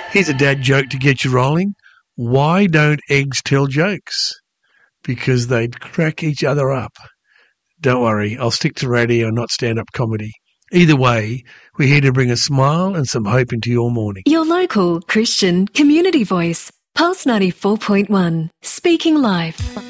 Here's a dad joke to get you rolling. Why don't eggs tell jokes? Because they'd crack each other up. Don't worry, I'll stick to radio and not stand-up comedy. Either way, we're here to bring a smile and some hope into your morning. Your local Christian community voice, Pulse 94.1, speaking live.